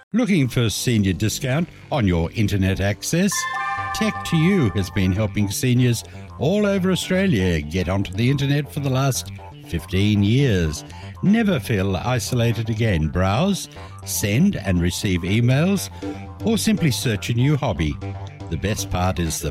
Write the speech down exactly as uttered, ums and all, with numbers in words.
Looking for senior discount on your internet access? Tech to You has been helping seniors all over Australia get onto the internet for the last fifteen years. Never feel isolated again. Browse, send and receive emails, or simply search a new hobby. The best part is the